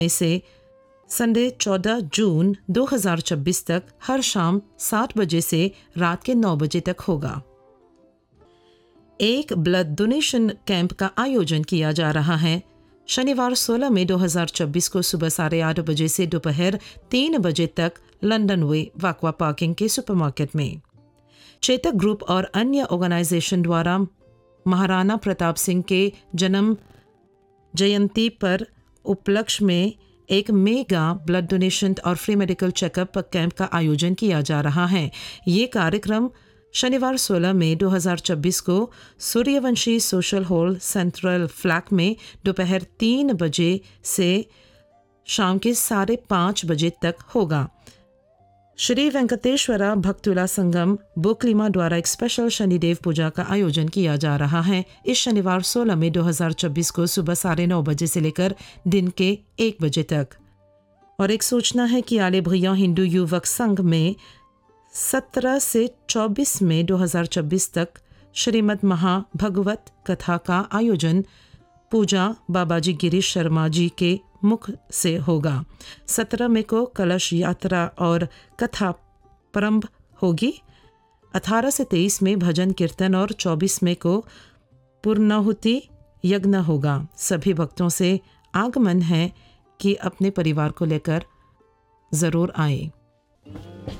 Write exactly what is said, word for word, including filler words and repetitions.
से संडे चौदह जून दो हज़ार चौबीस तक हर शाम सात बजे से रात के नौ बजे तक होगा। एक ब्लड डोनेशन कैंप का आयोजन किया जा रहा है। शनिवार सोलह मई दो हज़ार चौबीस को सुबह साढ़े आठ बजे से दोपहर तीन बजे तक लंदन वे वाकवा पार्किंग के सुपरमार्केट में। चेतक ग्रुप और अन्य ऑर्गेनाइजेशन द्वारा महाराणा प्रताप सिंह के जन्म जयंती पर उपलक्ष्य में एक मेगा ब्लड डोनेशन और फ्री मेडिकल चेकअप कैंप का आयोजन किया जा रहा है। ये कार्यक्रम शनिवार सोलह मई दो हज़ार चौबीस को Suryavanshi social hall central flat में दोपहर तीन बजे से शाम के साढ़े पाँच बजे तक होगा। श्री वेंकटेश्वरा भक्तुला संगम बोकलिमा द्वारा एक स्पेशल शनिदेव पूजा का आयोजन किया जा रहा है। इस शनिवार सोलह मई दो हज़ार चौबीस को सुबह साढ़े नौ बजे से लेकर दिन के एक बजे तक। और एक सूचना है कि आले भैया हिंदू युवक संघ में सत्रह से चौबीस मई दो हज़ार चौबीस तक श्रीमद महाभगवत कथा का आयोजन पूजा बाबाजी गिरीश शर्मा जी के मुख से होगा। सत्रह मई को कलश यात्रा और कथा प्रारंभ होगी। अठारह से तेईस में भजन कीर्तन और चौबीस मई को पूर्णाहुति यज्ञ होगा। सभी भक्तों से आगमन है कि अपने परिवार को लेकर ज़रूर आए।